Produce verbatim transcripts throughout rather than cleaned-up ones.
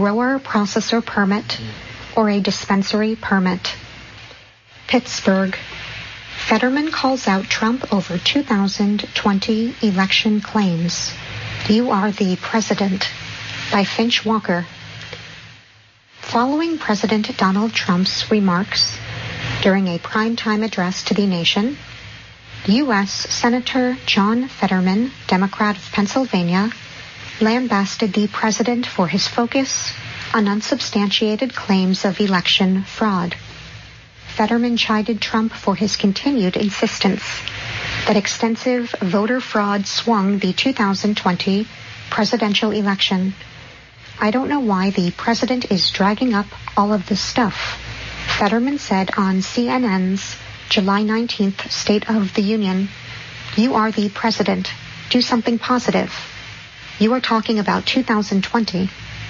grower-processor permit or a dispensary permit. Pittsburgh. Fetterman calls out Trump over two thousand twenty election claims. You are the president. By Finch Walker. Following President Donald Trump's remarks during a primetime address to the nation, U S Senator John Fetterman, Democrat of Pennsylvania, lambasted the president for his focus on unsubstantiated claims of election fraud. Fetterman chided Trump for his continued insistence that extensive voter fraud swung the two thousand twenty presidential election. I don't know why the president is dragging up all of this stuff, Fetterman said on C N N's July nineteenth State of the Union. You are the president. Do something positive. You are talking about two thousand twenty.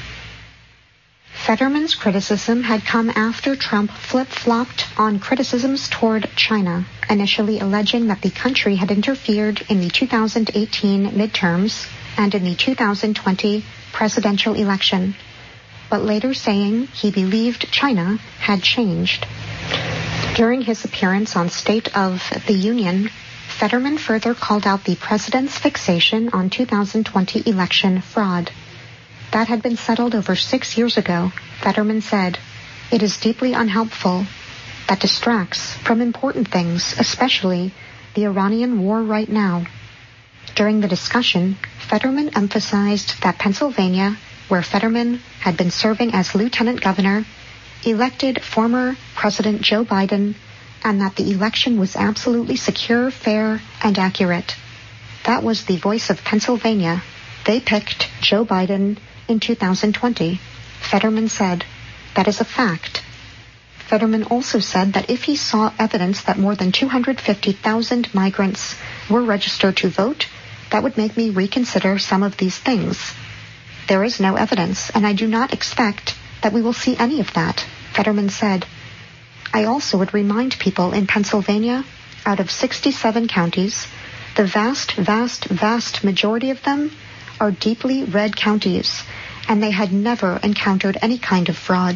Fetterman's criticism had come after Trump flip-flopped on criticisms toward China, initially alleging that the country had interfered in the two thousand eighteen midterms and in the two thousand twenty presidential election, but later saying he believed China had changed. During his appearance on State of the Union, Fetterman further called out the president's fixation on two thousand twenty election fraud. That had been settled over six years ago, Fetterman said. It is deeply unhelpful. That distracts from important things, especially the Iranian war right now. During the discussion, Fetterman emphasized that Pennsylvania, where Fetterman had been serving as lieutenant governor, elected former President Joe Biden, and that the election was absolutely secure, fair, and accurate. That was the voice of Pennsylvania. They picked Joe Biden in two thousand twenty. Fetterman said, that is a fact. Fetterman also said that if he saw evidence that more than two hundred fifty thousand migrants were registered to vote, that would make me reconsider some of these things. There is no evidence, and I do not expect that we will see any of that, Fetterman said. I also would remind people in Pennsylvania, out of sixty-seven counties, the vast, vast, vast majority of them are deeply red counties, and they had never encountered any kind of fraud.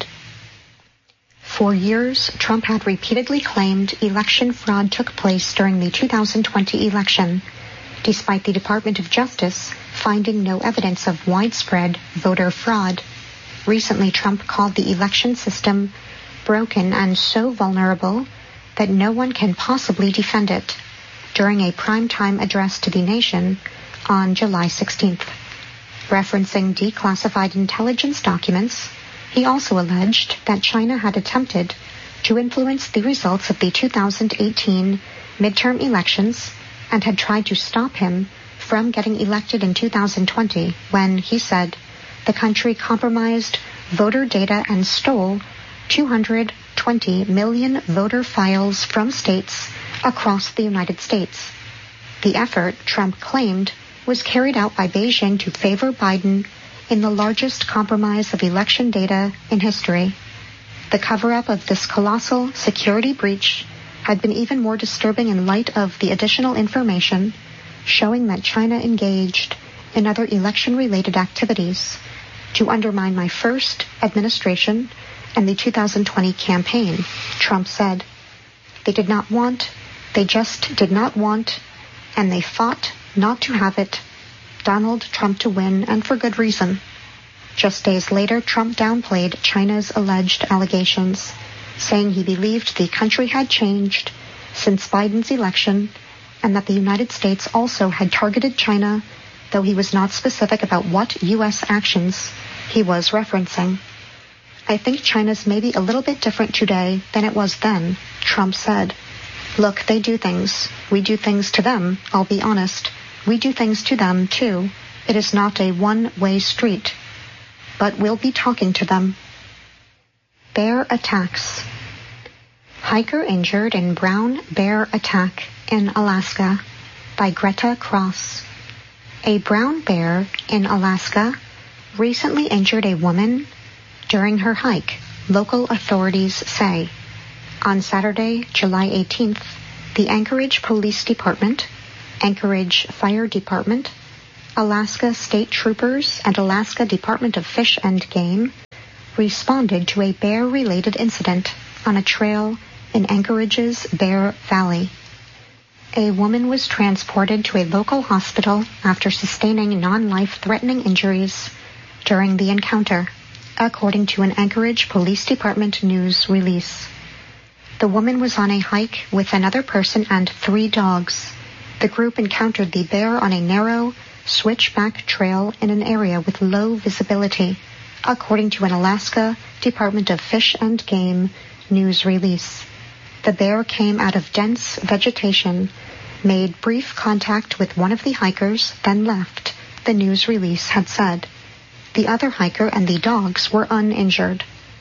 For years, Trump had repeatedly claimed election fraud took place during the two thousand twenty election, despite the Department of Justice finding no evidence of widespread voter fraud. Recently, Trump called the election system broken and so vulnerable that no one can possibly defend it during a primetime address to the nation on July sixteenth. Referencing declassified intelligence documents, he also alleged that China had attempted to influence the results of the two thousand eighteen midterm elections and had tried to stop him from getting elected in two thousand twenty when, he said, the country compromised voter data and stole two hundred twenty million voter files from states across the United States. The effort, Trump claimed, was carried out by Beijing to favor Biden in the largest compromise of election data in history. The cover-up of this colossal security breach had been even more disturbing in light of the additional information showing that China engaged in other election-related activities to undermine my first administration and the two thousand twenty campaign, Trump said. They did not want, they just did not want, and they fought not to have it, Donald Trump to win, and for good reason. Just days later, Trump downplayed China's alleged allegations, saying he believed the country had changed since Biden's election and that the United States also had targeted China, though he was not specific about what U S actions he was referencing. I think China's maybe a little bit different today than it was then, Trump said. Look, they do things. We do things to them, I'll be honest. We do things to them, too. It is not a one-way street. But we'll be talking to them. Bear attacks. Hiker injured in brown bear attack in Alaska by Greta Cross. A brown bear in Alaska recently injured a woman during her hike, local authorities say. On Saturday, July eighteenth, the Anchorage Police Department, Anchorage Fire Department, Alaska State Troopers, and Alaska Department of Fish and Game responded to a bear-related incident on a trail in Anchorage's Bear Valley. A woman was transported to a local hospital after sustaining non-life-threatening injuries during the encounter, according to an Anchorage Police Department news release. The woman was on a hike with another person and three dogs. The group encountered the bear on a narrow, switchback trail in an area with low visibility, according to an Alaska Department of Fish and Game news release. The bear came out of dense vegetation, made brief contact with one of the hikers, then left, the news release had said. The other hiker and the dogs were uninjured.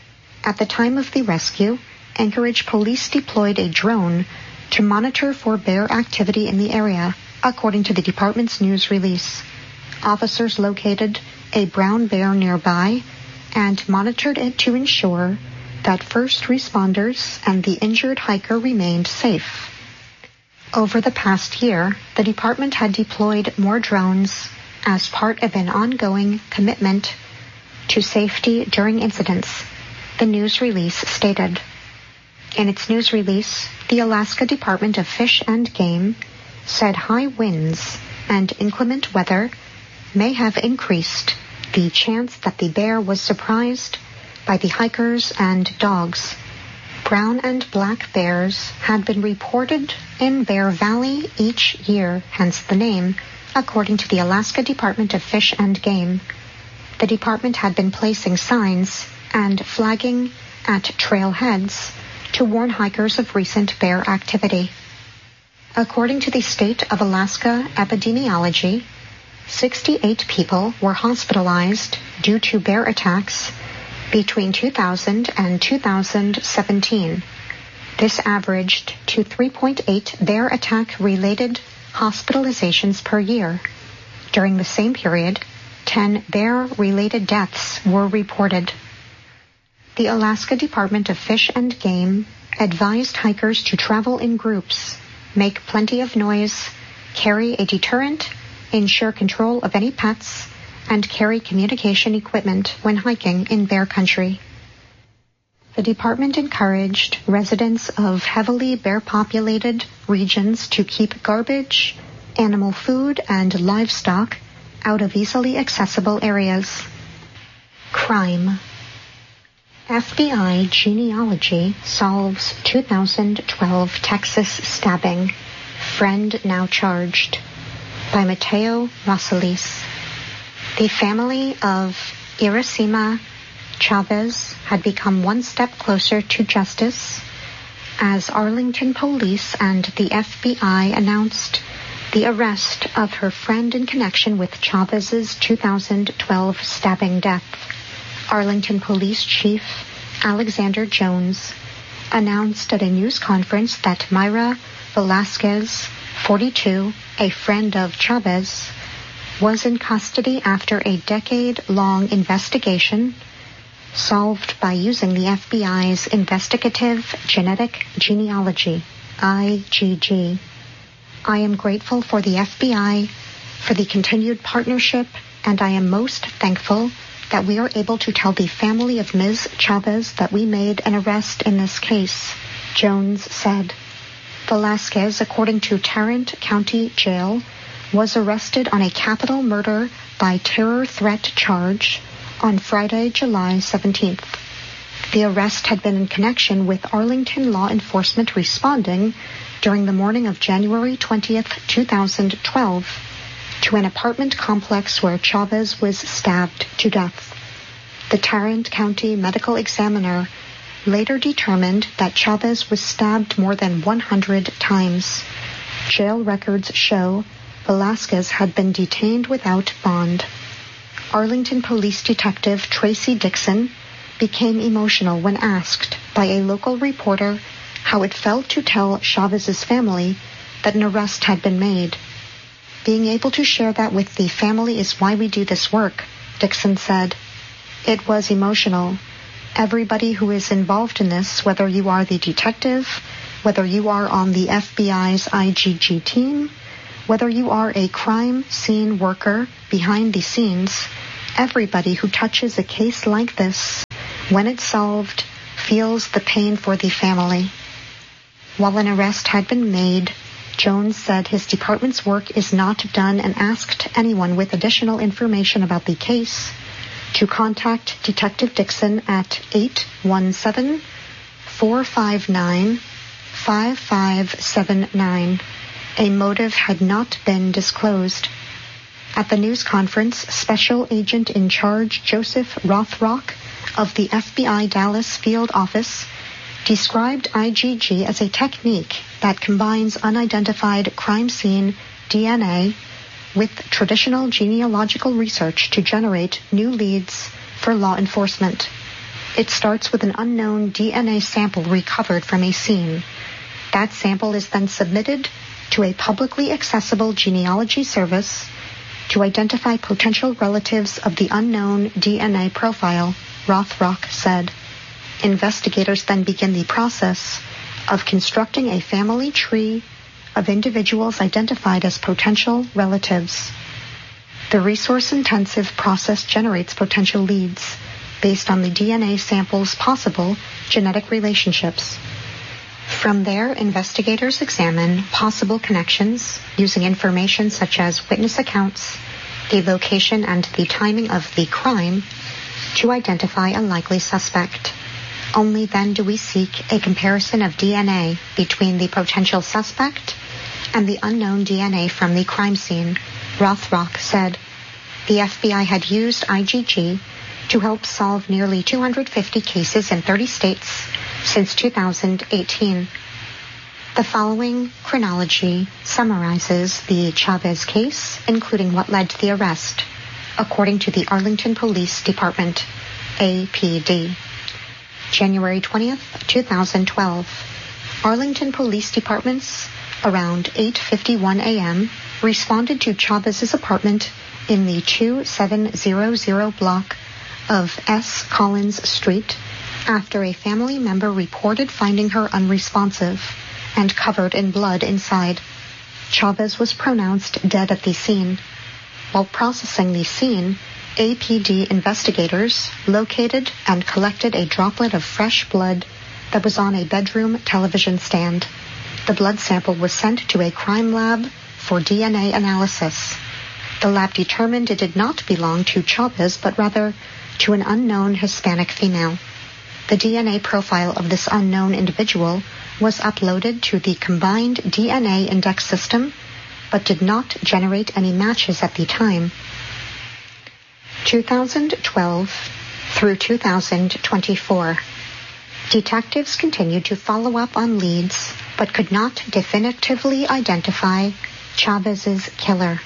At the time of the rescue, Anchorage police deployed a drone to monitor for bear activity in the area, according to the department's news release. Officers located a brown bear nearby and monitored it to ensure that first responders and the injured hiker remained safe. Over the past year, the department had deployed more drones as part of an ongoing commitment to safety during incidents, the news release stated. In its news release, the Alaska Department of Fish and Game said high winds and inclement weather may have increased the chance that the bear was surprised by the hikers and dogs. Brown and black bears had been reported in Bear Valley each year, hence the name, according to the Alaska Department of Fish and Game. The department had been placing signs and flagging at trailheads to warn hikers of recent bear activity. According to the State of Alaska Epidemiology, sixty-eight people were hospitalized due to bear attacks between two thousand and two thousand seventeen. This averaged to three point eight bear attack-related hospitalizations per year. During the same period, ten bear-related deaths were reported. The Alaska Department of Fish and Game advised hikers to travel in groups, make plenty of noise, carry a deterrent, ensure control of any pets, and carry communication equipment when hiking in bear country. The department encouraged residents of heavily bear-populated regions to keep garbage, animal food, and livestock out of easily accessible areas. Crime. F B I genealogy solves two thousand twelve Texas stabbing. Friend now charged. By Mateo Rosales. The family of Iracema Chavez had become one step closer to justice as Arlington police and the F B I announced the arrest of her friend in connection with Chavez's two thousand twelve stabbing death. Arlington Police Chief Alexander Jones announced at a news conference that Myra Velasquez, forty-two, a friend of Chavez, was in custody after a decade-long investigation solved by using the F B I's Investigative Genetic Genealogy, I G G. I am grateful for the F B I for the continued partnership, and I am most thankful that we are able to tell the family of Miz Chavez that we made an arrest in this case, Jones said. Velasquez, according to Tarrant County Jail, was arrested on a capital murder by terror threat charge on Friday, July seventeenth. The arrest had been in connection with Arlington law enforcement responding during the morning of January twentieth, two thousand twelve, to an apartment complex where Chavez was stabbed to death. The Tarrant County medical examiner later determined that Chavez was stabbed more than one hundred times. Jail records show Velasquez had been detained without bond. Arlington Police Detective Tracy Dixon became emotional when asked by a local reporter how it felt to tell Chavez's family that an arrest had been made. Being able to share that with the family is why we do this work, Dixon said. It was emotional. Everybody who is involved in this, whether you are the detective, whether you are on the F B I's I G G team, whether you are a crime scene worker behind the scenes, everybody who touches a case like this when it's solved, feels the pain for the family. While an arrest had been made, Jones said his department's work is not done and asked anyone with additional information about the case to contact Detective Dixon at eight one seven, four five nine, five five seven nine. A motive had not been disclosed. At the news conference, Special Agent in Charge Joseph Rothrock of the F B I Dallas Field Office described I G G as a technique that combines unidentified crime scene D N A with traditional genealogical research to generate new leads for law enforcement. It starts with an unknown D N A sample recovered from a scene. That sample is then submitted to a publicly accessible genealogy service to identify potential relatives of the unknown D N A profile, Rothrock said. Investigators then begin the process of constructing a family tree of individuals identified as potential relatives. The resource-intensive process generates potential leads based on the D N A sample's possible genetic relationships. From there, investigators examine possible connections using information such as witness accounts, the location and the timing of the crime to identify a likely suspect. Only then do we seek a comparison of D N A between the potential suspect and the unknown D N A from the crime scene, Rothrock said. The F B I had used I G G to help solve nearly two hundred fifty cases in thirty states since two thousand eighteen. The following chronology summarizes the Chavez case, including what led to the arrest, according to the Arlington Police Department, A P D. January twentieth, two thousand twelve. Arlington Police Departments, around eight fifty-one a.m., responded to Chavez's apartment in the two seven zero zero block of S. Collins Street after a family member reported finding her unresponsive and covered in blood inside. Chavez was pronounced dead at the scene. While processing the scene, A P D investigators located and collected a droplet of fresh blood that was on a bedroom television stand. The blood sample was sent to a crime lab for D N A analysis. The lab determined it did not belong to Chavez, but rather to an unknown Hispanic female. The D N A profile of this unknown individual was uploaded to the combined D N A index system, but did not generate any matches at the time. two thousand twelve through two thousand twenty-four. Detectives continued to follow up on leads, but could not definitively identify Chavez's killer.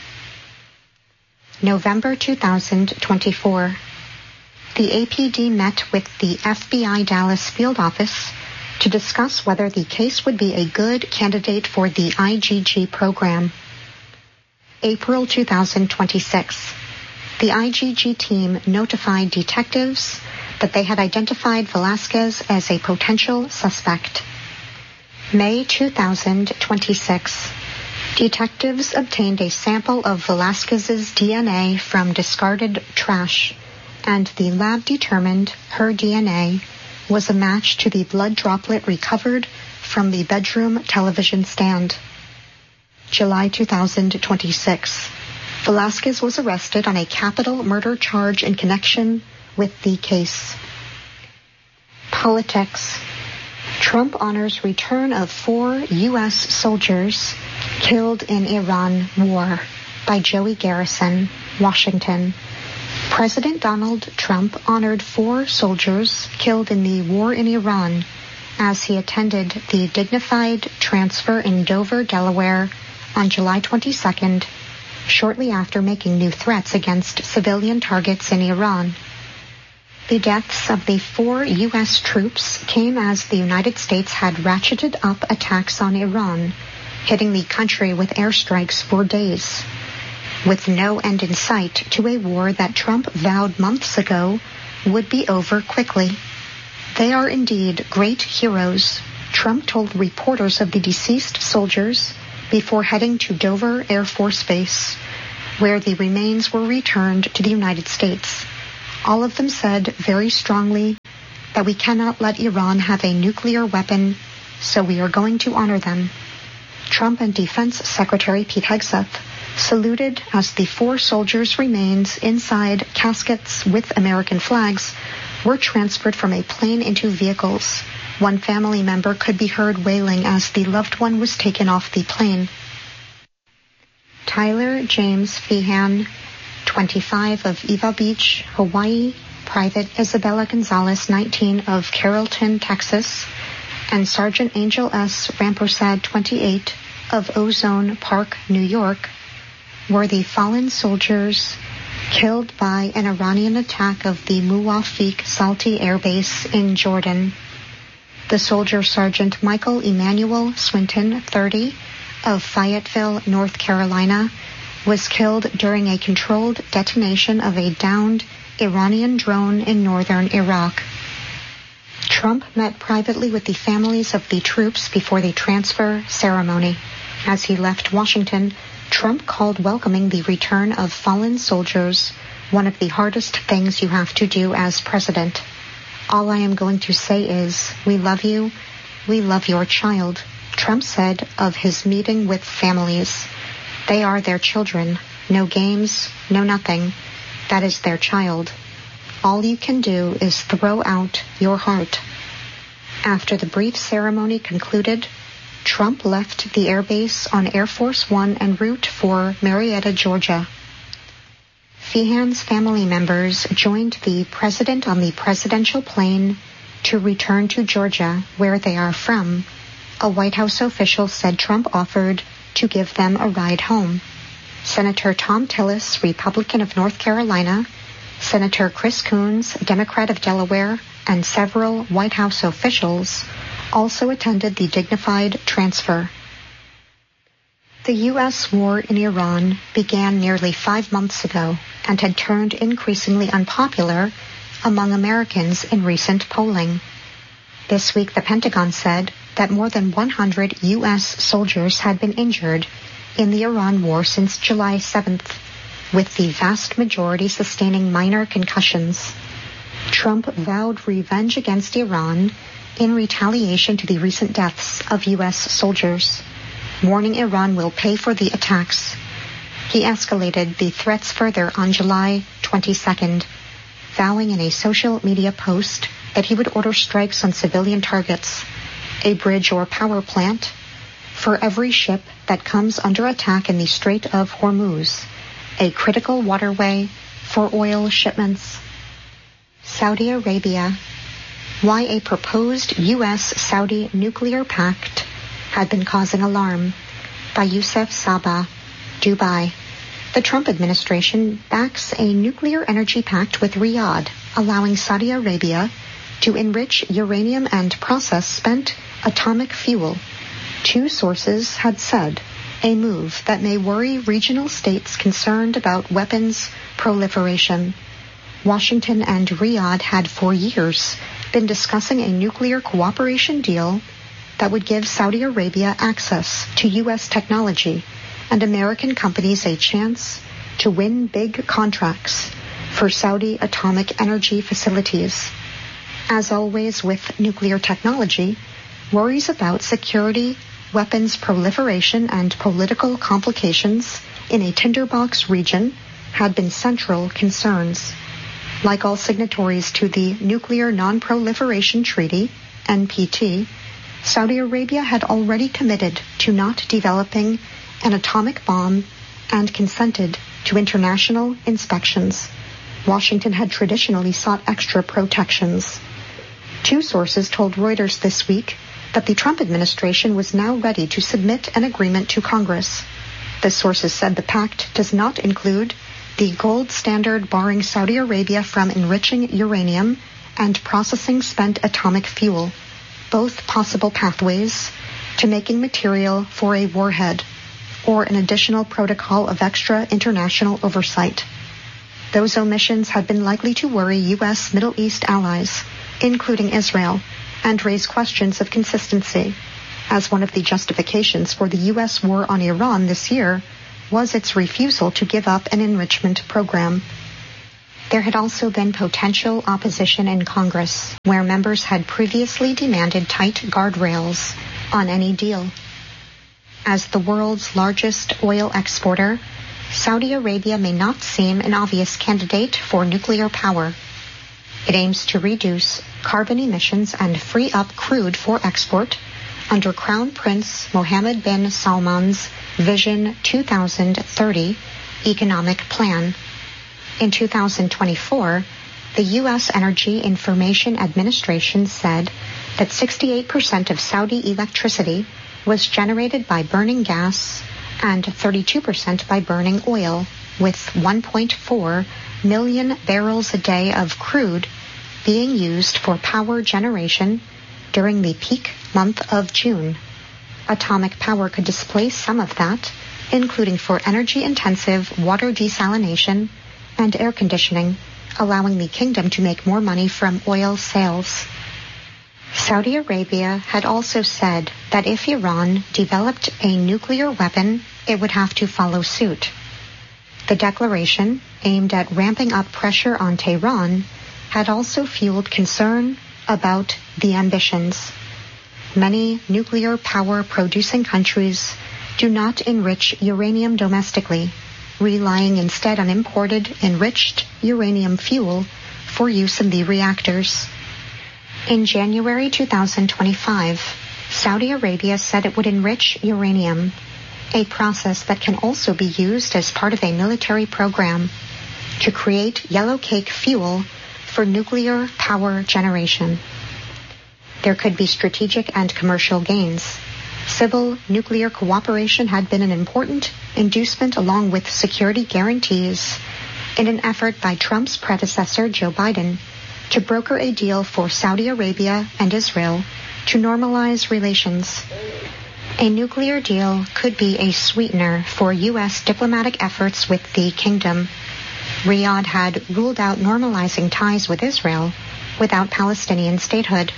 November two thousand twenty-four. The A P D met with the F B I Dallas Field Office to discuss whether the case would be a good candidate for the I G G program. April two thousand twenty-six. The I G G team notified detectives that they had identified Velasquez as a potential suspect. May two thousand twenty-six. Detectives obtained a sample of Velasquez's D N A from discarded trash, and the lab determined her D N A was a match to the blood droplet recovered from the bedroom television stand. July two thousand twenty-six. Velasquez was arrested on a capital murder charge in connection with the case. Politics. Trump honors return of four U S soldiers killed in Iran war by Joey Garrison, Washington. President Donald Trump honored four soldiers killed in the war in Iran as he attended the dignified transfer in Dover, Delaware on July twenty-second, shortly after making new threats against civilian targets in Iran. The deaths of the four U S troops came as the United States had ratcheted up attacks on Iran, hitting the country with airstrikes for days, with no end in sight to a war that Trump vowed months ago would be over quickly. They are indeed great heroes, Trump told reporters of the deceased soldiers before heading to Dover Air Force Base, where the remains were returned to the United States. All of them said very strongly that we cannot let Iran have a nuclear weapon, so we are going to honor them. Trump and Defense Secretary Pete Hegseth saluted as the four soldiers' remains inside caskets with American flags were transferred from a plane into vehicles. One family member could be heard wailing as the loved one was taken off the plane. Tyler James Feehan, twenty-five, of Eva Beach, Hawaii, Private Isabella Gonzalez, nineteen, of Carrollton, Texas, and Sergeant Angel S. Rampersad, twenty-eight, of Ozone Park, New York, were the fallen soldiers killed by an Iranian attack of the Muwafiq Salti Air Base in Jordan. The soldier Sergeant Michael Emmanuel Swinton, thirty, of Fayetteville, North Carolina, was killed during a controlled detonation of a downed Iranian drone in northern Iraq. Trump met privately with the families of the troops before the transfer ceremony. As he left Washington, Trump called welcoming the return of fallen soldiers one of the hardest things you have to do as president. All I am going to say is, we love you, we love your child, Trump said of his meeting with families. They are their children. No games, no nothing. That is their child. All you can do is throw out your heart. After the brief ceremony concluded, Trump left the airbase on Air Force One en route for Marietta, Georgia. Feehan's family members joined the president on the presidential plane to return to Georgia, where they are from. A White House official said Trump offered to give them a ride home. Senator Tom Tillis, Republican of North Carolina, Senator Chris Coons, Democrat of Delaware, and several White House officials also attended the dignified transfer. The U S war in Iran began nearly five months ago and had turned increasingly unpopular among Americans in recent polling. This week, the Pentagon said that more than one hundred U S soldiers had been injured in the Iran war since July seventh, with the vast majority sustaining minor concussions. Trump vowed revenge against Iran in retaliation to the recent deaths of U S soldiers, warning Iran will pay for the attacks. He escalated the threats further on July twenty-second, vowing in a social media post that he would order strikes on civilian targets, a bridge or power plant, for every ship that comes under attack in the Strait of Hormuz, a critical waterway for oil shipments. Saudi Arabia. Why a proposed U S-Saudi nuclear pact had been causing alarm, by Youssef Sabah, Dubai. The Trump administration backs a nuclear energy pact with Riyadh, allowing Saudi Arabia to enrich uranium and process spent atomic fuel. Two sources had said, a move that may worry regional states concerned about weapons proliferation. Washington and Riyadh had for years been discussing a nuclear cooperation deal that would give Saudi Arabia access to U S technology and American companies a chance to win big contracts for Saudi atomic energy facilities. As always with nuclear technology, worries about security, weapons proliferation, and political complications in a tinderbox region had been central concerns. Like all signatories to the Nuclear Non-Proliferation Treaty, N P T, Saudi Arabia had already committed to not developing an atomic bomb and consented to international inspections. Washington had traditionally sought extra protections. Two sources told Reuters this week that the Trump administration was now ready to submit an agreement to Congress. The sources said the pact does not include the gold standard barring Saudi Arabia from enriching uranium and processing spent atomic fuel, both possible pathways to making material for a warhead, or an additional protocol of extra international oversight. Those omissions had been likely to worry U S Middle East allies, including Israel, and raise questions of consistency, as one of the justifications for the U S war on Iran this year was its refusal to give up an enrichment program. There had also been potential opposition in Congress, where members had previously demanded tight guardrails on any deal. As the world's largest oil exporter, Saudi Arabia may not seem an obvious candidate for nuclear power. It aims to reduce carbon emissions and free up crude for export under Crown Prince Mohammed bin Salman's Vision two thousand thirty economic plan. In two thousand twenty-four, the U S Energy Information Administration said that sixty-eight percent of Saudi electricity was generated by burning gas and thirty-two percent by burning oil, with one point four million barrels a day of crude being used for power generation during the peak month of June. Atomic power could displace some of that, including for energy-intensive water desalination and air conditioning, allowing the kingdom to make more money from oil sales. Saudi Arabia had also said that if Iran developed a nuclear weapon, it would have to follow suit. The declaration, aimed at ramping up pressure on Tehran, had also fueled concern about the ambitions. Many nuclear power-producing countries do not enrich uranium domestically, relying instead on imported enriched uranium fuel for use in the reactors. In January two thousand twenty-five, Saudi Arabia said it would enrich uranium, a process that can also be used as part of a military program to create yellow cake fuel for nuclear power generation. There could be strategic and commercial gains. Civil nuclear cooperation had been an important inducement along with security guarantees in an effort by Trump's predecessor, Joe Biden, to broker a deal for Saudi Arabia and Israel to normalize relations. A nuclear deal could be a sweetener for U S diplomatic efforts with the kingdom. Riyadh had ruled out normalizing ties with Israel without Palestinian statehood.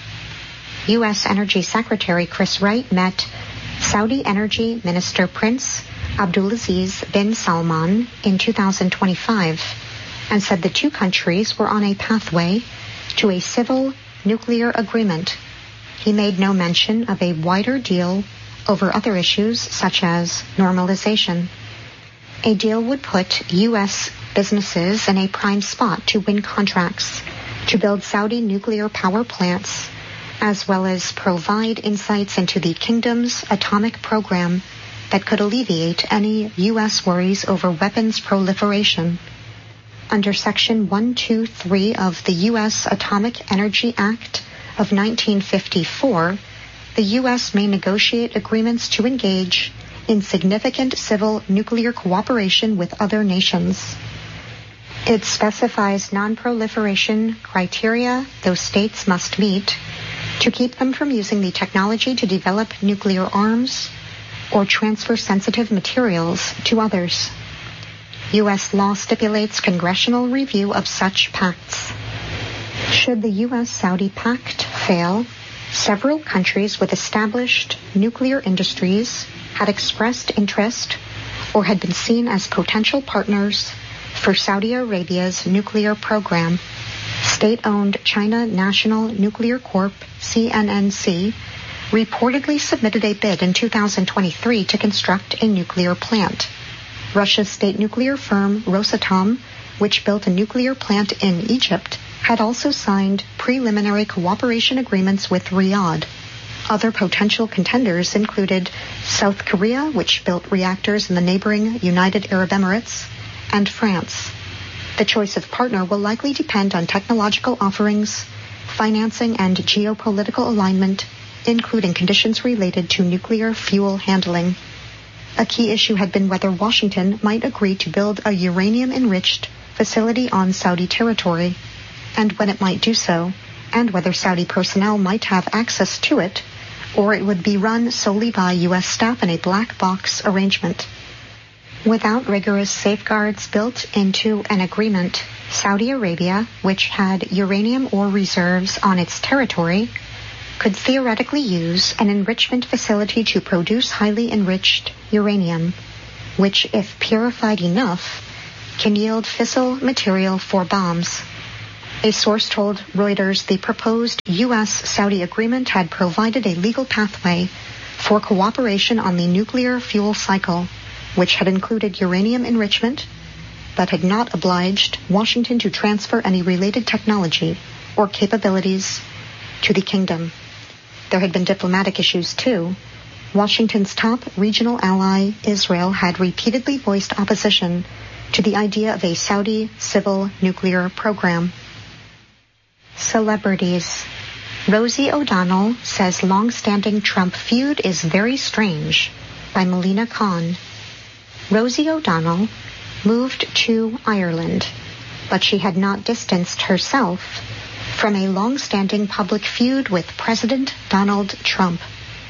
U S Energy Secretary Chris Wright met Saudi Energy Minister Prince Abdulaziz bin Salman in two thousand twenty-five and said the two countries were on a pathway to a civil nuclear agreement. He made no mention of a wider deal over other issues such as normalization. A deal would put U S businesses in a prime spot to win contracts to build Saudi nuclear power plants, as well as provide insights into the kingdom's atomic program that could alleviate any U S worries over weapons proliferation. Under Section one twenty-three of the U S Atomic Energy Act of nineteen fifty-four, the U S may negotiate agreements to engage in significant civil nuclear cooperation with other nations. It specifies non-proliferation criteria those states must meet to keep them from using the technology to develop nuclear arms or transfer sensitive materials to others. U S law stipulates congressional review of such pacts. Should the U S-Saudi pact fail, several countries with established nuclear industries had expressed interest or had been seen as potential partners for Saudi Arabia's nuclear program. State-owned China National Nuclear Corp, C N N C, reportedly submitted a bid in two thousand twenty-three to construct a nuclear plant. Russia's state nuclear firm Rosatom, which built a nuclear plant in Egypt, had also signed preliminary cooperation agreements with Riyadh. Other potential contenders included South Korea, which built reactors in the neighboring United Arab Emirates, and France. The choice of partner will likely depend on technological offerings, financing, and geopolitical alignment, including conditions related to nuclear fuel handling. A key issue had been whether Washington might agree to build a uranium-enriched facility on Saudi territory, and when it might do so, and whether Saudi personnel might have access to it, or it would be run solely by U S staff in a black box arrangement. Without rigorous safeguards built into an agreement, Saudi Arabia, which had uranium ore reserves on its territory, could theoretically use an enrichment facility to produce highly enriched uranium, which, if purified enough, can yield fissile material for bombs. A source told Reuters the proposed U S-Saudi agreement had provided a legal pathway for cooperation on the nuclear fuel cycle, which had included uranium enrichment, but had not obliged Washington to transfer any related technology or capabilities to the kingdom. There had been diplomatic issues, too. Washington's top regional ally, Israel, had repeatedly voiced opposition to the idea of a Saudi civil nuclear program. Celebrities. Rosie O'Donnell says long-standing Trump feud is very strange, by Melina Khan. Rosie O'Donnell moved to Ireland, but she had not distanced herself from a long-standing public feud with President Donald Trump.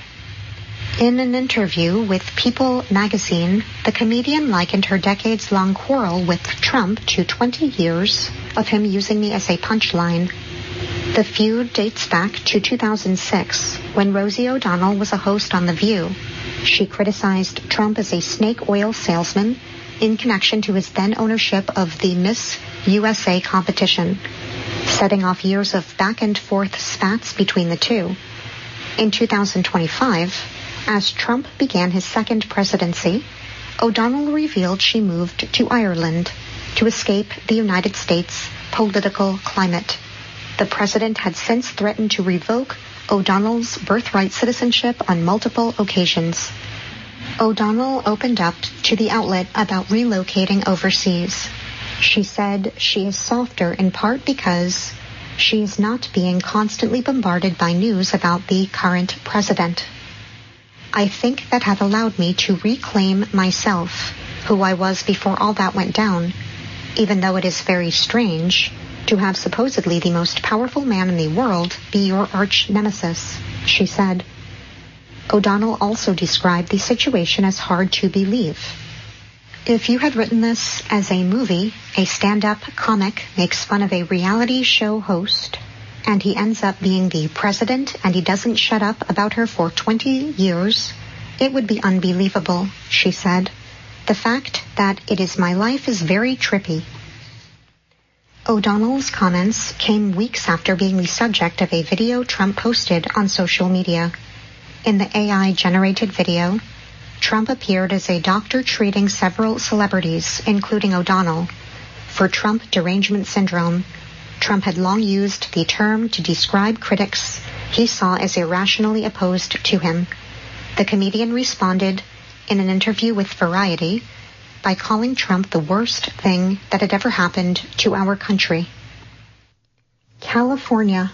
In an interview with People magazine, the comedian likened her decades-long quarrel with Trump to twenty years of him using me as a punchline. The feud dates back to two thousand six, when Rosie O'Donnell was a host on The View. She criticized Trump as a snake oil salesman in connection to his then ownership of the Miss U S A competition, setting off years of back-and-forth spats between the two. In two thousand twenty-five, as Trump began his second presidency, O'Donnell revealed she moved to Ireland to escape the United States political climate. The president had since threatened to revoke O'Donnell's birthright citizenship on multiple occasions. O'Donnell opened up to the outlet about relocating overseas. She said she is softer in part because she is not being constantly bombarded by news about the current president. I think that had allowed me to reclaim myself, who I was before all that went down, even though it is very strange to have supposedly the most powerful man in the world be your arch nemesis, she said. O'Donnell also described the situation as hard to believe. If you had written this as a movie, a stand-up comic makes fun of a reality show host, and he ends up being the president and he doesn't shut up about her for twenty years, it would be unbelievable, she said. The fact that it is my life is very trippy. O'Donnell's comments came weeks after being the subject of a video Trump posted on social media. In the A I-generated video, Trump appeared as a doctor treating several celebrities, including O'Donnell, for Trump derangement syndrome. Trump had long used the term to describe critics he saw as irrationally opposed to him. The comedian responded in an interview with Variety by calling Trump the worst thing that had ever happened to our country. California.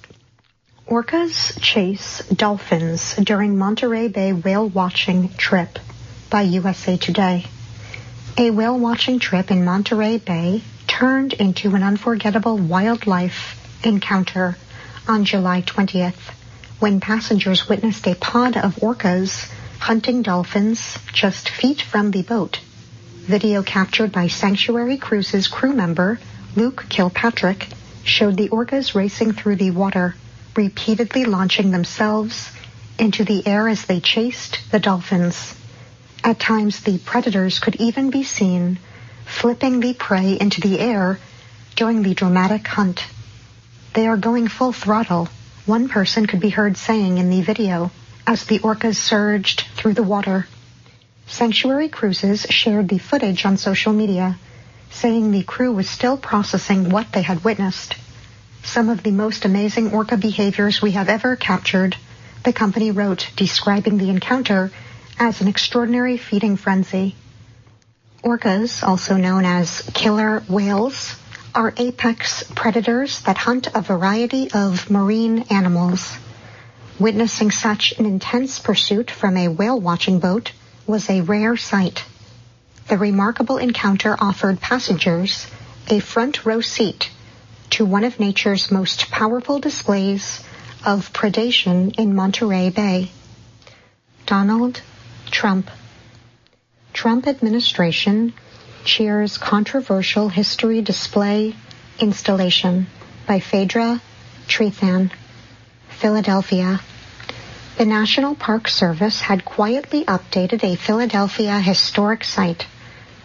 Orcas chase dolphins during Monterey Bay whale-watching trip, by U S A Today. A whale-watching trip in Monterey Bay turned into an unforgettable wildlife encounter on July twentieth, when passengers witnessed a pod of orcas hunting dolphins just feet from the boat. Video captured by Sanctuary Cruises crew member Luke Kilpatrick showed the orcas racing through the water, repeatedly launching themselves into the air as they chased the dolphins. At times, the predators could even be seen flipping the prey into the air during the dramatic hunt. They are going full throttle, one person could be heard saying in the video as the orcas surged through the water. Sanctuary Cruises shared the footage on social media, saying the crew was still processing what they had witnessed. Some of the most amazing orca behaviors we have ever captured, the company wrote, describing the encounter as an extraordinary feeding frenzy. Orcas, also known as killer whales, are apex predators that hunt a variety of marine animals. Witnessing such an intense pursuit from a whale-watching boat was a rare sight. The remarkable encounter offered passengers a front row seat to one of nature's most powerful displays of predation in Monterey Bay. Donald Trump. Trump administration cheers controversial history display installation, by Phaedra Trethan, Philadelphia. The National Park Service had quietly updated a Philadelphia historic site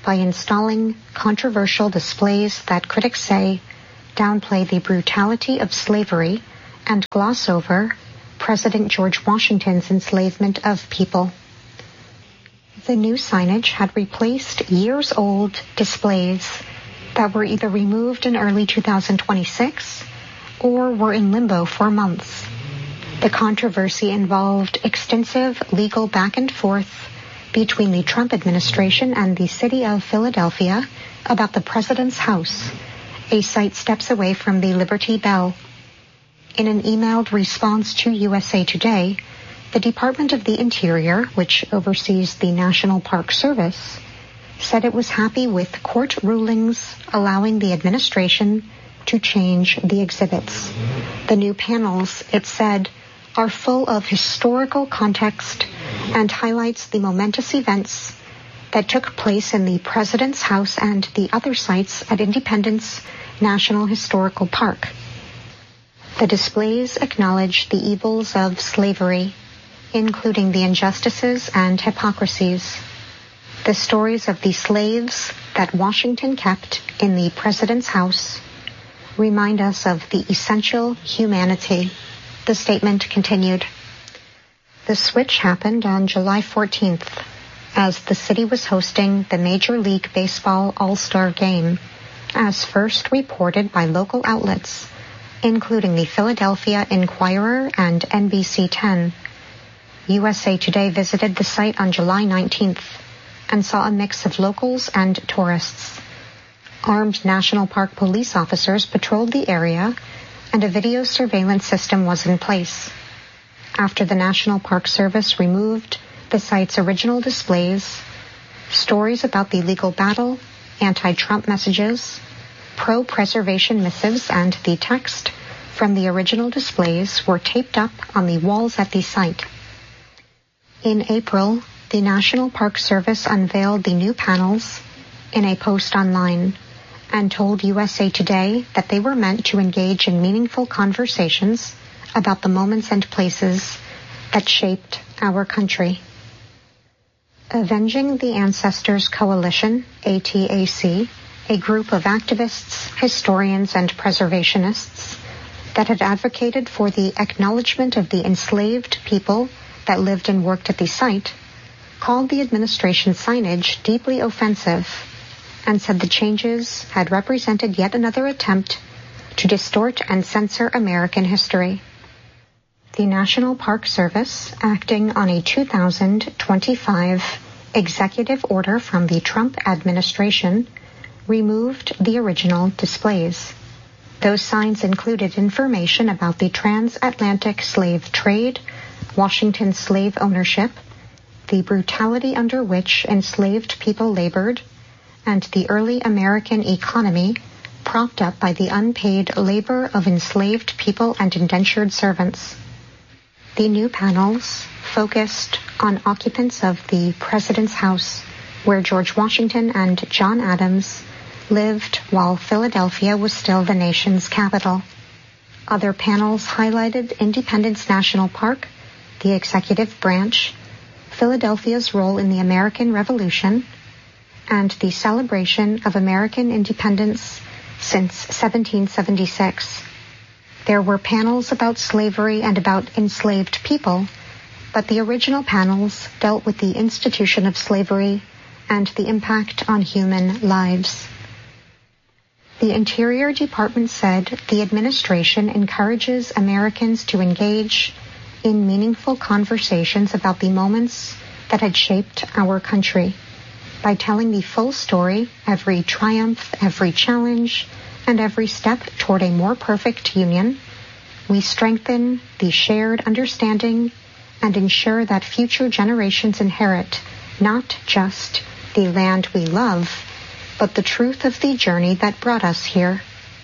by installing controversial displays that critics say downplay the brutality of slavery and gloss over President George Washington's enslavement of people. The new signage had replaced years-old displays that were either removed in early two thousand twenty-six or were in limbo for months. The controversy involved extensive legal back and forth between the Trump administration and the city of Philadelphia about the president's house, a site steps away from the Liberty Bell. In an emailed response to U S A Today, the Department of the Interior, which oversees the National Park Service, said it was happy with court rulings allowing the administration to change the exhibits. The new panels, it said, are full of historical context and highlights the momentous events that took place in the President's house and the other sites at Independence National Historical Park. The displays acknowledge the evils of slavery, including the injustices and hypocrisies. The stories of the slaves that Washington kept in the President's house remind us of the essential humanity. The statement continued. The switch happened on July fourteenth as the city was hosting the Major League Baseball All-Star Game, as first reported by local outlets, including the Philadelphia Inquirer and N B C ten. U S A Today visited the site on July nineteenth and saw a mix of locals and tourists. Armed National Park police officers patrolled the area, and a video surveillance system was in place. After the National Park Service removed the site's original displays, stories about the legal battle, anti-Trump messages, pro-preservation missives, and the text from the original displays were taped up on the walls at the site. In April, the National Park Service unveiled the new panels in a post online and told U S A Today that they were meant to engage in meaningful conversations about the moments and places that shaped our country. Avenging the Ancestors Coalition, A T A C, a group of activists, historians, and preservationists that had advocated for the acknowledgement of the enslaved people that lived and worked at the site, called the administration's signage deeply offensive and said the changes had represented yet another attempt to distort and censor American history. The National Park Service, acting on a two thousand twenty-five executive order from the Trump administration, removed the original displays. Those signs included information about the transatlantic slave trade, Washington slave ownership, the brutality under which enslaved people labored, and the early American economy propped up by the unpaid labor of enslaved people and indentured servants. The new panels focused on occupants of the President's house, where George Washington and John Adams lived while Philadelphia was still the nation's capital. Other panels highlighted Independence National Park, the executive branch, Philadelphia's role in the American Revolution, and the celebration of American independence since seventeen seventy-six. There were panels about slavery and about enslaved people, but the original panels dealt with the institution of slavery and the impact on human lives. The Interior Department said the administration encourages Americans to engage in meaningful conversations about the moments that had shaped our country by telling the full story, every triumph, every challenge, and every step toward a more perfect union. We strengthen the shared understanding and ensure that future generations inherit not just the land we love, but the truth of the journey that brought us here.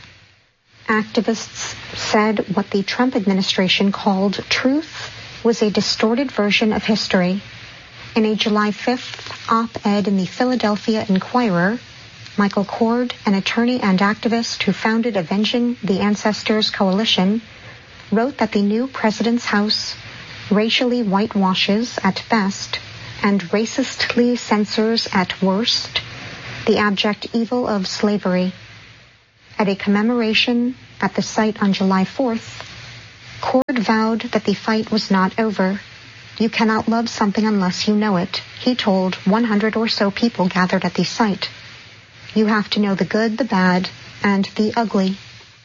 Activists said what the Trump administration called truth was a distorted version of history. In a July fifth op-ed in the Philadelphia Inquirer, Michael Cord, an attorney and activist who founded Avenging the Ancestors Coalition, wrote that the new president's house racially whitewashes at best and racistly censors at worst the abject evil of slavery. At a commemoration at the site on July fourth, Cord vowed that the fight was not over. You cannot love something unless you know it, he told one hundred or so people gathered at the site. You have to know the good, the bad, and the ugly.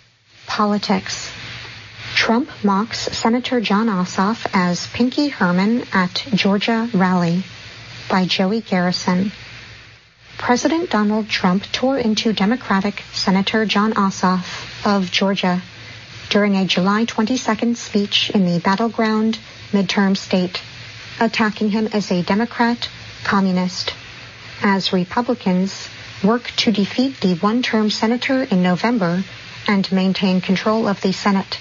Politics. Trump mocks Senator Jon Ossoff as Pinky Herman at Georgia rally, by Joey Garrison. President Donald Trump tore into Democratic Senator Jon Ossoff of Georgia during a July twenty-second speech in the battleground midterm state, attacking him as a Democrat communist, as Republicans work to defeat the one-term senator in November and maintain control of the Senate.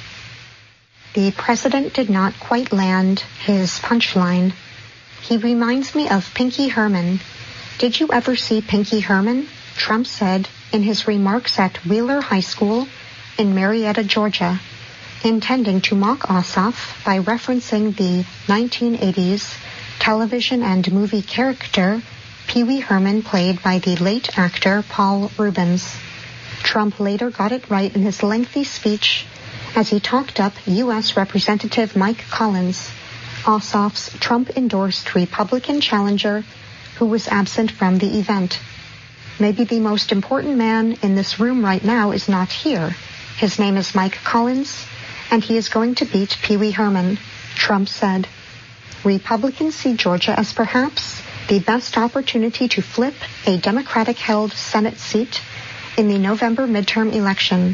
The president did not quite land his punchline. He reminds me of Pinky Herman. Did you ever see Pinky Herman? Trump said in his remarks at Wheeler High School in Marietta, Georgia, intending to mock Ossoff by referencing the nineteen eighties television and movie character Pee Wee Herman, played by the late actor Paul Reubens. Trump later got it right in his lengthy speech as he talked up U S Representative Mike Collins, Ossoff's Trump-endorsed Republican challenger who was absent from the event. Maybe the most important man in this room right now is not here. His name is Mike Collins, and he is going to beat Pee Wee Herman, Trump said. Republicans see Georgia as perhaps the best opportunity to flip a Democratic-held Senate seat in the November midterm election,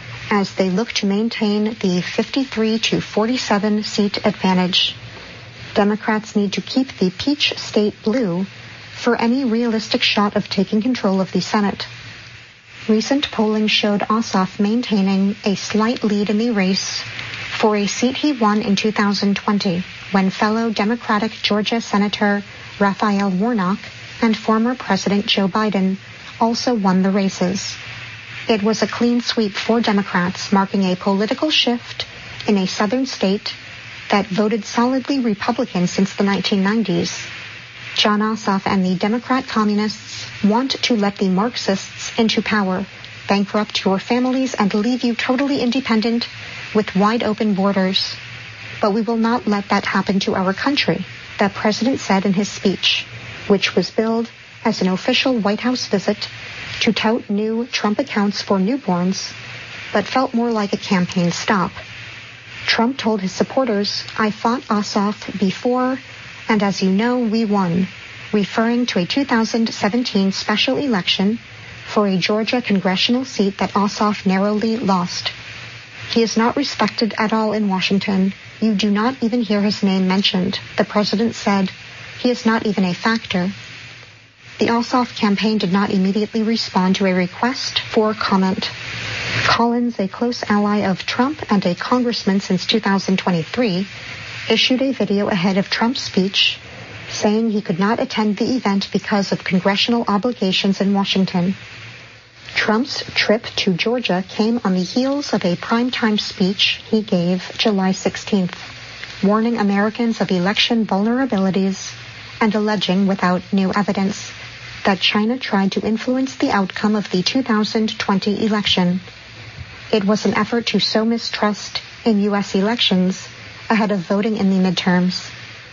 as they look to maintain the fifty-three to forty-seven seat advantage. Democrats need to keep the peach state blue for any realistic shot of taking control of the Senate. Recent polling showed Ossoff maintaining a slight lead in the race for a seat he won in two thousand twenty, when fellow Democratic Georgia Senator Raphael Warnock and former President Joe Biden also won the races. It was a clean sweep for Democrats, marking a political shift in a southern state that voted solidly Republican since the nineteen nineties. Jon Ossoff and the Democrat communists want to let the Marxists into power, bankrupt your families, and leave you totally independent with wide open borders. But we will not let that happen to our country, the president said in his speech, which was billed as an official White House visit to tout new Trump accounts for newborns, but felt more like a campaign stop. Trump told his supporters, "I fought Ossoff before, and as you know, we won," referring to a two thousand seventeen special election for a Georgia congressional seat that Ossoff narrowly lost. He is not respected at all in Washington. You do not even hear his name mentioned, the president said. He is not even a factor. The Ossoff campaign did not immediately respond to a request for comment. Collins, a close ally of Trump and a congressman since two thousand twenty-three, issued a video ahead of Trump's speech saying he could not attend the event because of congressional obligations in Washington. Trump's trip to Georgia came on the heels of a primetime speech he gave July sixteenth, warning Americans of election vulnerabilities and alleging, without new evidence, that China tried to influence the outcome of the two thousand twenty election. It was an effort to sow mistrust in U S elections ahead of voting in the midterms.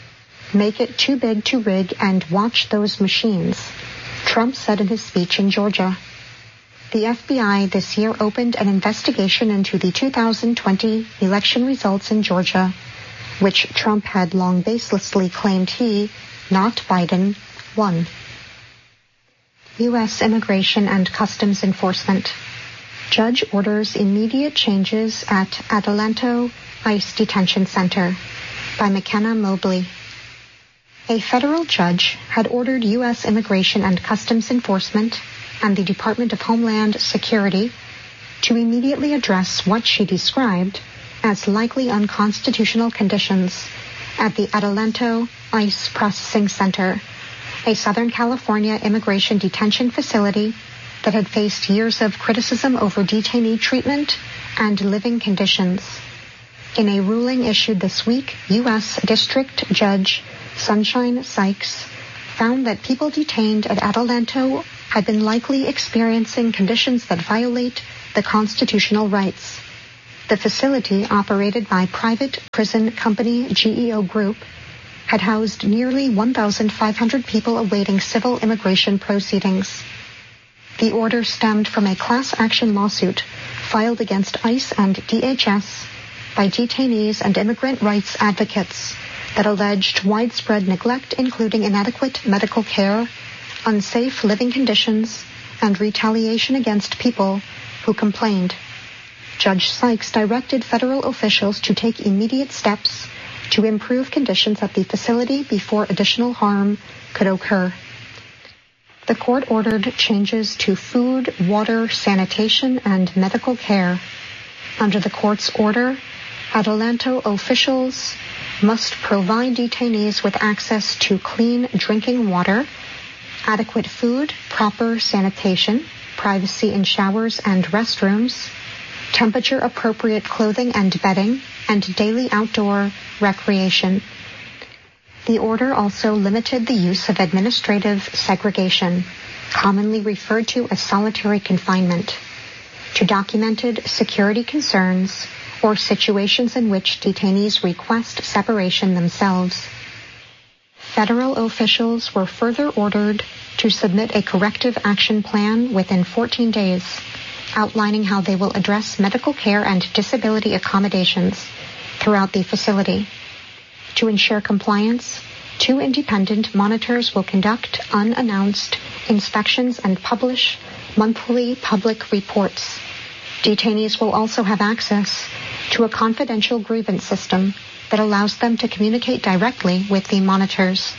Make it too big to rig and watch those machines, Trump said in his speech in Georgia. The F B I this year opened an investigation into the two thousand twenty election results in Georgia, which Trump had long baselessly claimed he, not Biden, won. U S Immigration and Customs Enforcement. Judge orders immediate changes at Adelanto ICE Detention Center, by McKenna Mobley. A federal judge had ordered U S Immigration and Customs Enforcement and the Department of Homeland Security to immediately address what she described as likely unconstitutional conditions at the Adelanto ICE Processing Center, a Southern California immigration detention facility that had faced years of criticism over detainee treatment and living conditions. In a ruling issued this week, U S District Judge Sunshine Sykes found that people detained at Adelanto had been likely experiencing conditions that violate the constitutional rights. The facility, operated by private prison company G E O Group, had housed nearly one thousand five hundred people awaiting civil immigration proceedings. The order stemmed from a class action lawsuit filed against ICE and D H S by detainees and immigrant rights advocates that alleged widespread neglect, including inadequate medical care, unsafe living conditions, and retaliation against people who complained. Judge Sykes directed federal officials to take immediate steps to improve conditions at the facility before additional harm could occur. The court ordered changes to food, water, sanitation, and medical care. Under the court's order, Adelanto officials must provide detainees with access to clean drinking water, adequate food, proper sanitation, privacy in showers and restrooms, temperature-appropriate clothing and bedding, and daily outdoor recreation. The order also limited the use of administrative segregation, commonly referred to as solitary confinement, to documented security concerns or situations in which detainees request separation themselves. Federal officials were further ordered to submit a corrective action plan within fourteen days, outlining how they will address medical care and disability accommodations throughout the facility. To ensure compliance, two independent monitors will conduct unannounced inspections and publish monthly public reports. Detainees will also have access to a confidential grievance system that allows them to communicate directly with the monitors.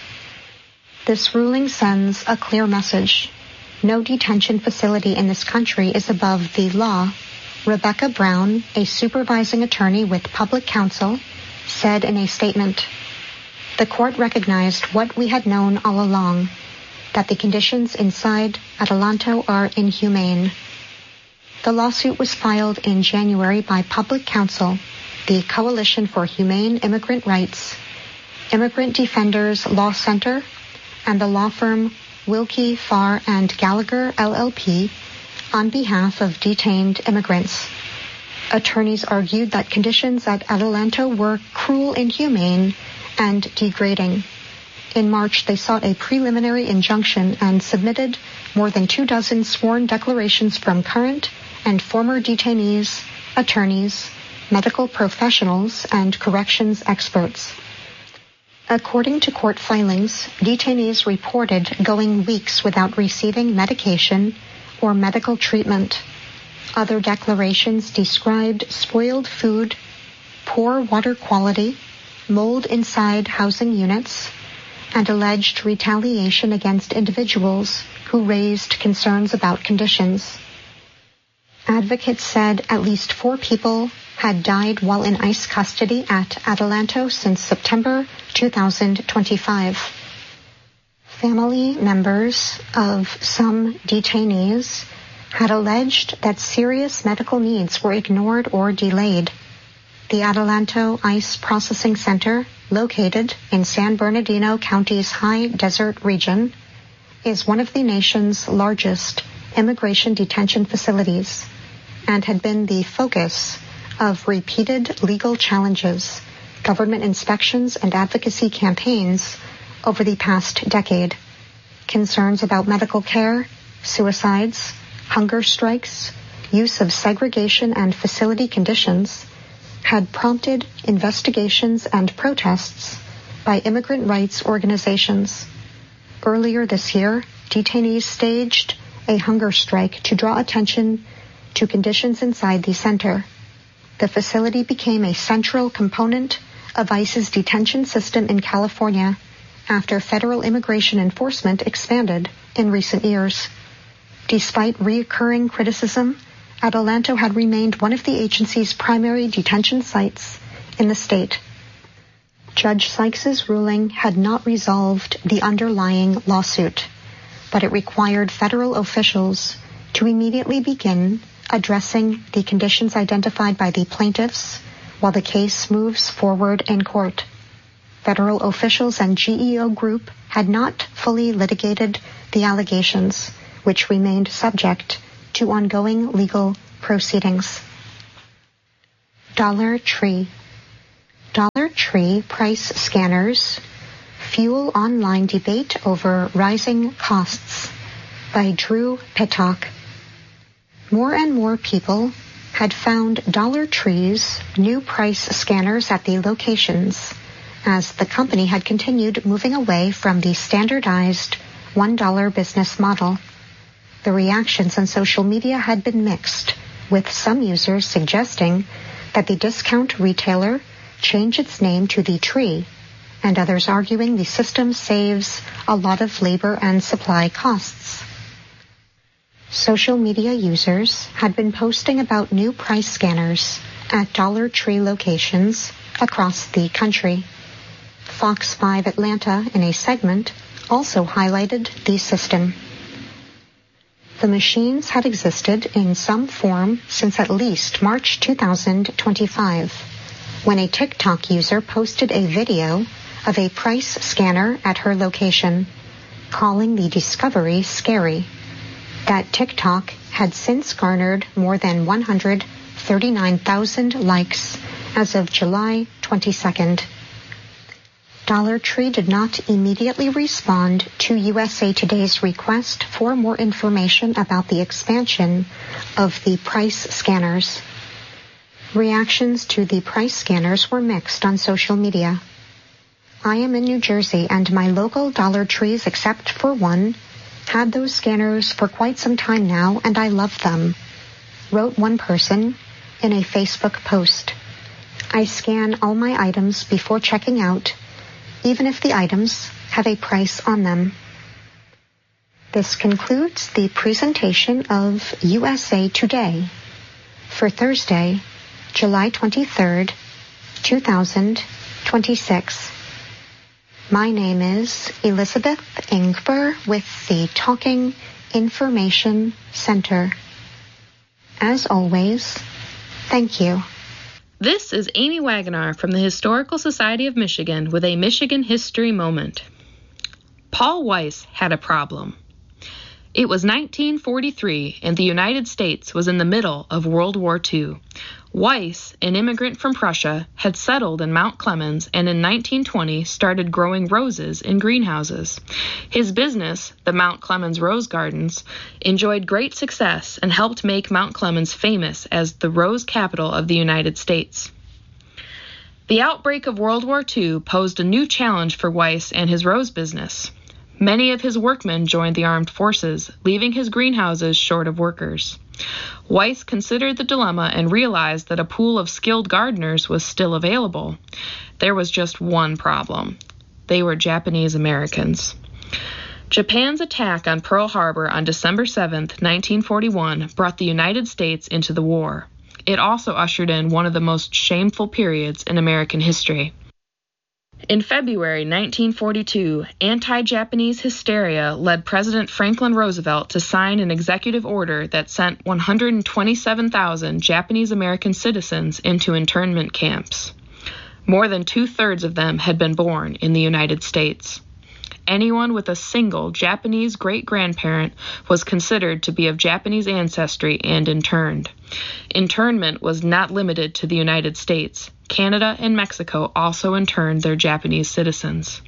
This ruling sends a clear message. No detention facility in this country is above the law, Rebecca Brown, a supervising attorney with public counsel, said in a statement. The court recognized what we had known all along, that the conditions inside Adelanto are inhumane. The lawsuit was filed in January by Public Counsel, the Coalition for Humane Immigrant Rights, Immigrant Defenders Law Center, and the law firm Wilkie, Farr, and Gallagher, L L P, on behalf of detained immigrants. Attorneys argued that conditions at Adelanto were cruel, inhumane, and degrading. In March, they sought a preliminary injunction and submitted more than two dozen sworn declarations from current and former detainees, attorneys, medical professionals, and corrections experts. According to court filings, detainees reported going weeks without receiving medication or medical treatment. Other declarations described spoiled food, poor water quality, mold inside housing units, and alleged retaliation against individuals who raised concerns about conditions. Advocates said at least four people had died while in ICE custody at Adelanto since September two thousand twenty-five. Family members of some detainees had alleged that serious medical needs were ignored or delayed. The Adelanto ICE Processing Center, located in San Bernardino County's high desert region, is one of the nation's largest immigration detention facilities and had been the focus of repeated legal challenges, government inspections, and advocacy campaigns over the past decade. Concerns about medical care, suicides, hunger strikes, use of segregation and facility conditions had prompted investigations and protests by immigrant rights organizations. Earlier this year, detainees staged a hunger strike to draw attention to conditions inside the center. The facility became a central component of ICE's detention system in California after federal immigration enforcement expanded in recent years. Despite recurring criticism, Adelanto had remained one of the agency's primary detention sites in the state. Judge Sykes's ruling had not resolved the underlying lawsuit, but it required federal officials to immediately begin addressing the conditions identified by the plaintiffs while the case moves forward in court. Federal officials and G E O Group had not fully litigated the allegations, which remained subject to ongoing legal proceedings. Dollar Tree. Dollar Tree price scanners fuel online debate over rising costs, by Drew Pittock. More and more people had found Dollar Tree's new price scanners at the locations, as the company had continued moving away from the standardized one dollar business model. The reactions on social media had been mixed, with some users suggesting that the discount retailer change its name to The Tree, and others arguing the system saves a lot of labor and supply costs. Social media users had been posting about new price scanners at Dollar Tree locations across the country. Fox five Atlanta, in a segment, also highlighted the system. The machines had existed in some form since at least March two thousand twenty-five, when a TikTok user posted a video of a price scanner at her location, calling the discovery scary. That TikTok had since garnered more than one hundred thirty-nine thousand likes as of July twenty-second. Dollar Tree did not immediately respond to U S A Today's request for more information about the expansion of the price scanners. Reactions to the price scanners were mixed on social media. I am in New Jersey, and my local Dollar Trees, except for one, had those scanners for quite some time now, and I love them, wrote one person in a Facebook post. I scan all my items before checking out, even if the items have a price on them. This concludes the presentation of U S A Today for Thursday, July twenty-third, two thousand twenty-six. My name is Elizabeth Ingber with the Talking Information Center. As always, thank you. This is Amy Wagonar from the Historical Society of Michigan with a Michigan History Moment. Paul Weiss had a problem. It was nineteen forty-three, and the United States was in the middle of World War Two. Weiss, an immigrant from Prussia, had settled in Mount Clemens and in nineteen twenty started growing roses in greenhouses. His business, the Mount Clemens Rose Gardens, enjoyed great success and helped make Mount Clemens famous as the rose capital of the United States. The outbreak of World War Two posed a new challenge for Weiss and his rose business. Many of his workmen joined the armed forces, leaving his greenhouses short of workers. Weiss considered the dilemma and realized that a pool of skilled gardeners was still available. There was just one problem. They were Japanese Americans. Japan's attack on Pearl Harbor on December seventh, nineteen forty-one, brought the United States into the war. It also ushered in one of the most shameful periods in American history. In February nineteen forty-two, anti-Japanese hysteria led President Franklin Roosevelt to sign an executive order that sent one hundred twenty-seven thousand Japanese American citizens into internment camps. More than two-thirds of them had been born in the United States. Anyone with a single Japanese great-grandparent was considered to be of Japanese ancestry and interned. Internment was not limited to the United States. Canada and Mexico also interned their Japanese citizens.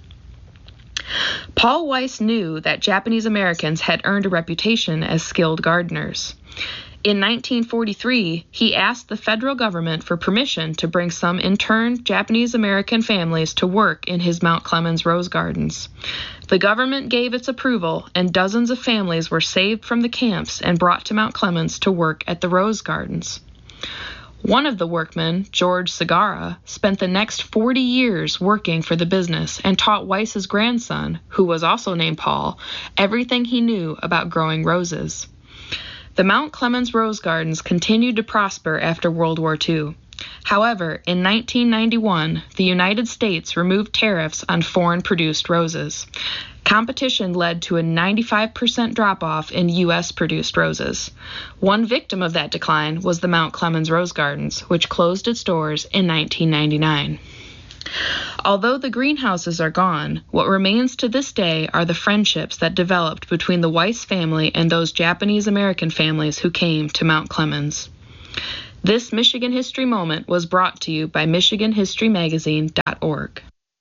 Paul Weiss knew that Japanese Americans had earned a reputation as skilled gardeners. In nineteen forty-three, he asked the federal government for permission to bring some interned Japanese American families to work in his Mount Clemens Rose Gardens. The government gave its approval, and dozens of families were saved from the camps and brought to Mount Clemens to work at the Rose Gardens. One of the workmen, George Segara, spent the next forty years working for the business and taught Weiss's grandson, who was also named Paul, everything he knew about growing roses. The Mount Clemens Rose Gardens continued to prosper after World War Two. However, in nineteen ninety-one, the United States removed tariffs on foreign-produced roses. Competition led to a ninety-five percent drop-off in U S-produced roses. One victim of that decline was the Mount Clemens Rose Gardens, which closed its doors in nineteen ninety-nine. Although the greenhouses are gone, what remains to this day are the friendships that developed between the Weiss family and those Japanese-American families who came to Mount Clemens. This Michigan History Moment was brought to you by Michigan History Magazine dot org.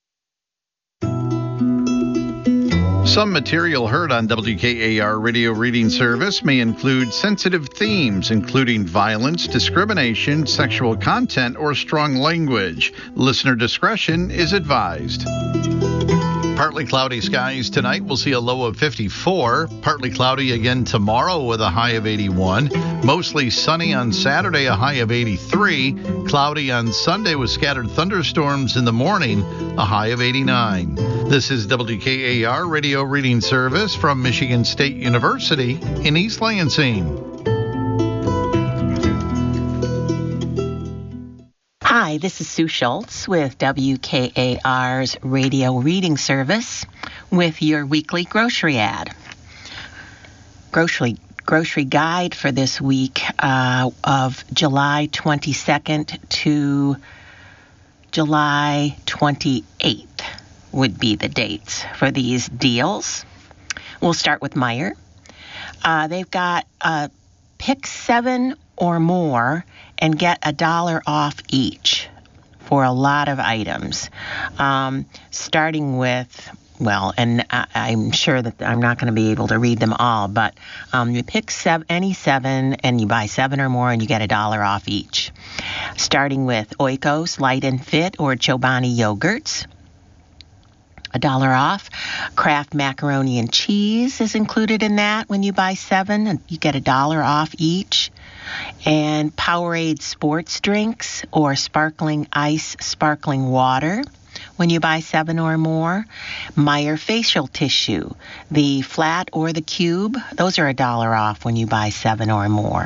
Some material heard on W K A R Radio Reading Service may include sensitive themes, including violence, discrimination, sexual content, or strong language. Listener discretion is advised. Partly cloudy skies tonight. We'll see a low of fifty-four. Partly cloudy again tomorrow with a high of eighty-one. Mostly sunny on Saturday, a high of eighty-three. Cloudy on Sunday with scattered thunderstorms in the morning, a high of eighty-nine. This is W K A R Radio Reading Service from Michigan State University in East Lansing. Hi, this is Sue Schultz with W K A R's Radio Reading Service with your weekly grocery ad. Grocery grocery guide for this week uh, of July twenty-second to July twenty-eighth would be the dates for these deals. We'll start with Meijer. Uh, they've got uh, pick seven or more and get a dollar off each for a lot of items. Um, starting with, well, and I, I'm sure that I'm not going to be able to read them all, but um, you pick seven, any seven and you buy seven or more and you get a dollar off each. Starting with Oikos Light and Fit or Chobani yogurts. A dollar off. Kraft macaroni and cheese is included in that when you buy seven, and you get a dollar off each. And Powerade sports drinks or sparkling ice sparkling water when you buy seven or more. Meijer facial tissue, the flat or the cube, those are a dollar off when you buy seven or more.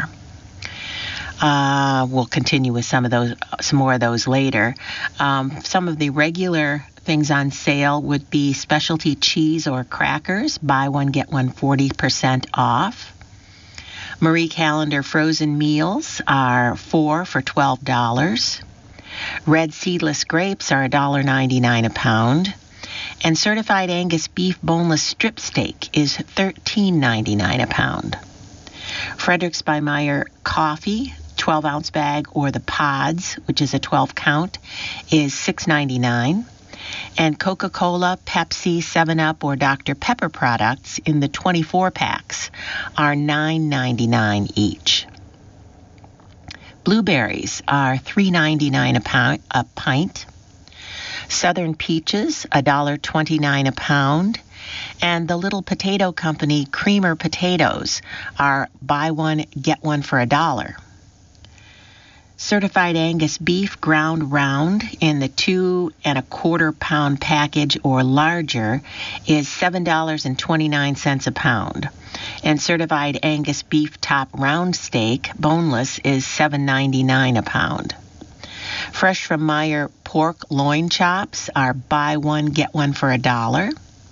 Uh, we'll continue with some of those, some more of those later. Um, some of the regular things on sale would be specialty cheese or crackers. Buy one, get one forty percent off. Marie Callender frozen meals are four for twelve dollars. Red seedless grapes are one dollar ninety-nine a pound. And certified Angus beef boneless strip steak is thirteen ninety-nine a pound. Fredericks by Meijer coffee, twelve ounce bag or the pods, which is a twelve count, is six ninety-nine. And Coca-Cola, Pepsi, seven up, or Doctor Pepper products in the twenty-four packs are nine ninety-nine each. Blueberries are three ninety-nine a, pound, a pint. Southern peaches, one dollar twenty-nine a pound. And the Little Potato Company creamer potatoes are buy one, get one for a dollar. Certified Angus beef ground round in the two and a quarter pound package or larger is seven dollars and twenty-nine cents a pound. And certified Angus beef top round steak boneless is seven ninety-nine a pound. Fresh from Meijer pork loin chops are buy one, get one for a dollar.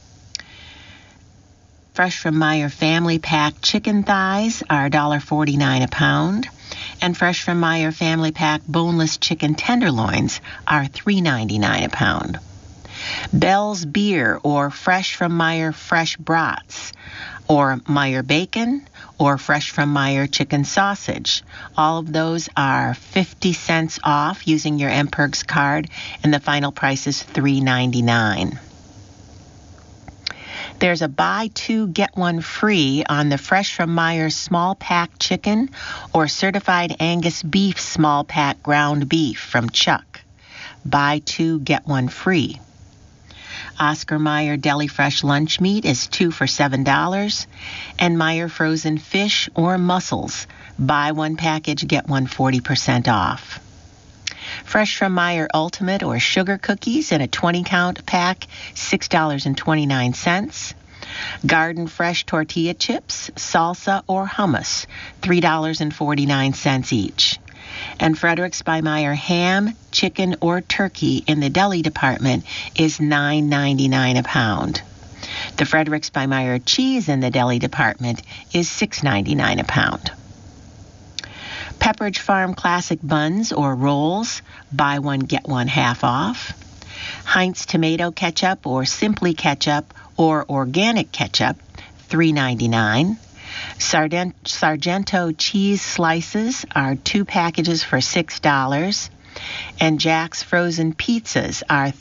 Fresh from Meijer family pack chicken thighs are one dollar forty-nine a pound. And Fresh from Meijer family pack boneless chicken tenderloins are three ninety-nine a pound. Bell's beer or Fresh from Meijer fresh brats or Meijer bacon or Fresh from Meijer chicken sausage. All of those are fifty cents off using your M Perks card, and the final price is three ninety-nine. There's a buy two, get one free on the Fresh from Meijer small pack chicken or certified Angus beef small pack ground beef from Chuck. Buy two, get one free. Oscar Mayer Deli Fresh lunch meat is two for seven dollars. And Meijer frozen fish or mussels. Buy one package, get one forty percent off. Fresh from Meijer Ultimate or sugar cookies in a twenty count pack, six dollars and twenty-nine cents. Garden Fresh tortilla chips, salsa, or hummus, three dollars and forty-nine cents each. And Fredericks by Meijer ham, chicken, or turkey in the deli department is nine ninety-nine a pound. The Fredericks by Meijer cheese in the deli department is six ninety-nine a pound. Pepperidge Farm Classic Buns or Rolls, buy one, get one half off. Heinz tomato ketchup or simply ketchup or organic ketchup, three ninety-nine. Sargento cheese slices are two packages for six dollars. And Jack's frozen pizzas are